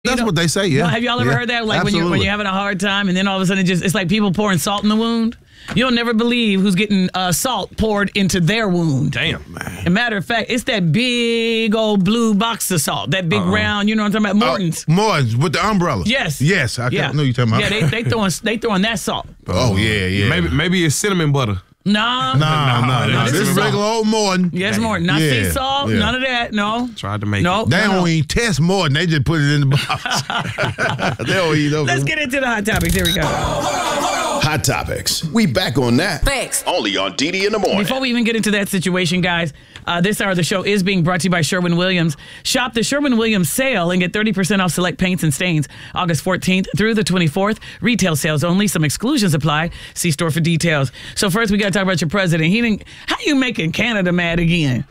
That's what they say, yeah. No, have y'all ever heard that? Like when you're having a hard time and then all of a sudden it's like people pouring salt in the wound? You'll never believe who's getting salt poured into their wound. Damn. As a matter of fact, it's that big old blue box of salt, that big round, you know what I'm talking about? Morton's. Morton's with the umbrella. Yes. Yes, I know you're talking about. Yeah, they throwing that salt. Oh, yeah. Maybe it's cinnamon butter. No. This is regular old Morton. Yes, Morton. Not sea salt, none of that, no. Tried to make it. They don't even test Morton. They just put it in the box. They don't eat over. Let's get into the hot topics. Here we go. Hot topics. We back on that. Thanks. Only on DD in the Morning. Before we even get into that situation, guys, this hour of the show is being brought to you by Sherwin-Williams. Shop the Sherwin-Williams sale and get 30% off select paints and stains August 14th through the 24th. Retail sales only. Some exclusions apply. See store for details. So first, we got to talk about your president. How you making Canada mad again?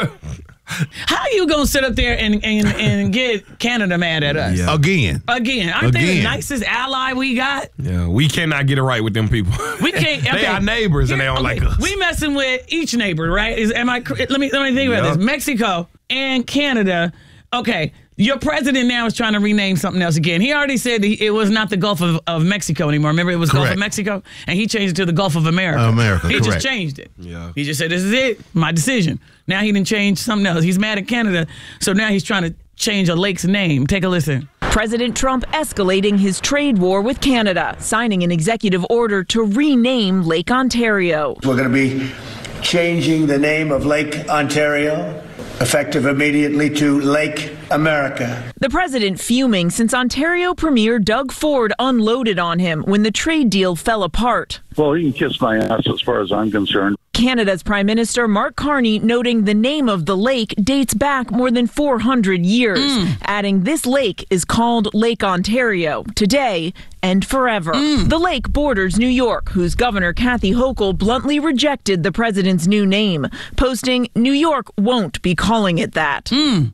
How you gonna sit up there and get Canada mad at us? Yeah. Again. Aren't they the nicest ally we got? Yeah, we cannot get it right with them people. We can't. They are neighbors and they don't like us. We messing with each neighbor, right? Let me think about this. Mexico and Canada. Okay. Your president now is trying to rename something else again. He already said it was not the Gulf of Mexico anymore. Remember, it was Gulf of Mexico? And he changed it to the Gulf of America. He just changed it. Yeah. He just said, this is it, my decision. Now he didn't change something else. He's mad at Canada, so now he's trying to change a lake's name. Take a listen. President Trump escalating his trade war with Canada, signing an executive order to rename Lake Ontario. We're going to be changing the name of Lake Ontario, effective immediately, to Lake America. The president fuming since Ontario Premier Doug Ford unloaded on him when the trade deal fell apart. Well, he can kiss my ass as far as I'm concerned. Canada's Prime Minister Mark Carney noting the name of the lake dates back more than 400 years, adding this lake is called Lake Ontario today and forever. The lake borders New York, whose Governor Kathy Hochul bluntly rejected the president's new name, posting, "New York won't be calling it that."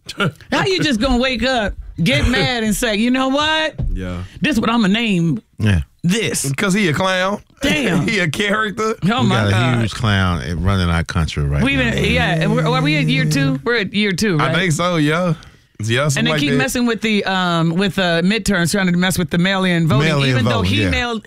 How you just gonna wake up, get mad, and say, you know what? Yeah. This is what I'm gonna name this. Because he a clown. Damn. He a character. Oh, my God. We got a huge clown running our country right now. Are we at year 2? We're at year 2, right? I think so, yeah. Yeah, and they keep messing with the midterms, trying to mess with the mail-in voting. Even though he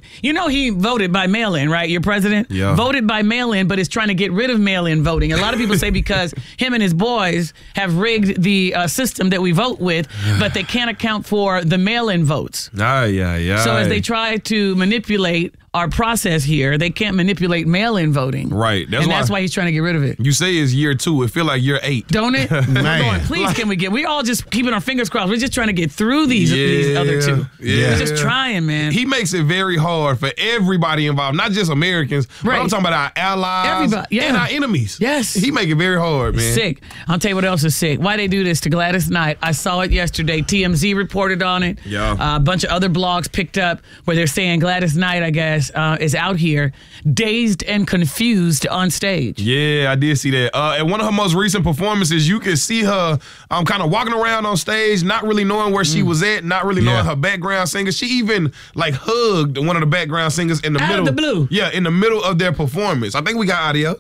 he voted by mail-in, right? Your president voted by mail-in, but is trying to get rid of mail-in voting. A lot of people say because him and his boys have rigged the system that we vote with, but they can't account for the mail-in votes. Yeah. So as they try to manipulate our process here, they can't manipulate mail-in voting. Right. That's why he's trying to get rid of it. You say it's year 2. It feel like year 8. Don't it? Man. Please, can we get... We all just keeping our fingers crossed. We're just trying to get through these other 2. Yeah. We're just trying, man. He makes it very hard for everybody involved, not just Americans, but I'm talking about our allies and our enemies. Yes. He make it very hard, man. Sick. I'll tell you what else is sick. Why they do this to Gladys Knight. I saw it yesterday. TMZ reported on it. Yeah. A bunch of other blogs picked up where they're saying Gladys Knight, I guess, is out here dazed and confused on stage. Yeah, I did see that. At one of her most recent performances, you could see her kind of walking around on stage, not really knowing where she was at, not really knowing her background singer. She even like hugged one of the background singers in the middle. Out of the blue. Yeah, in the middle of their performance. I think we got audio.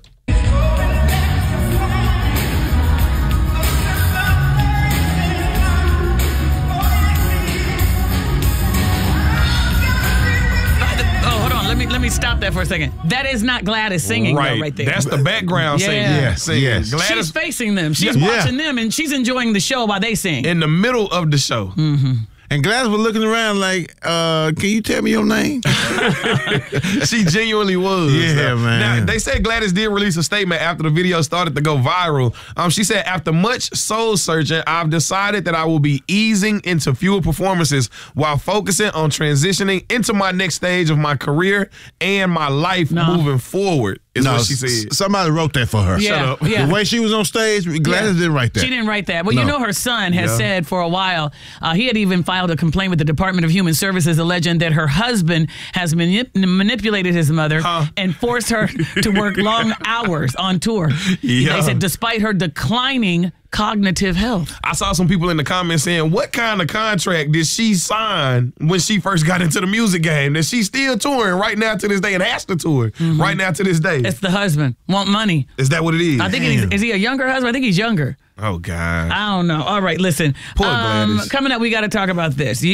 Let me stop that for a second. That is not Gladys singing right there. That's the background singer. Yes. Gladys, she's facing them. She's watching them, and she's enjoying the show while they sing. In the middle of the show. Mm-hmm. And Gladys was looking around like, can you tell me your name? She genuinely was. Yeah, man. Now, they said Gladys did release a statement after the video started to go viral. She said, after much soul searching, I've decided that I will be easing into fewer performances while focusing on transitioning into my next stage of my career and my life moving forward. Is what she said. Somebody wrote that for her. Yeah, Shut up. Yeah. The way she was on stage, Gladys didn't write that. She didn't write that. Well, you know her son has said for a while, he had even filed a complaint with the Department of Human Services alleging that her husband has manipulated his mother and forced her to work long hours on tour. Yeah. They said despite her declining cognitive health. I saw some people in the comments saying, what kind of contract did she sign when she first got into the music game that she's still touring right now to this day and has to tour right now to this day? It's the husband. Want money. Is that what it is? I think is he a younger husband? I think he's younger. Oh, gosh. I don't know. All right, listen. Poor Gladys. Coming up, we got to talk about this.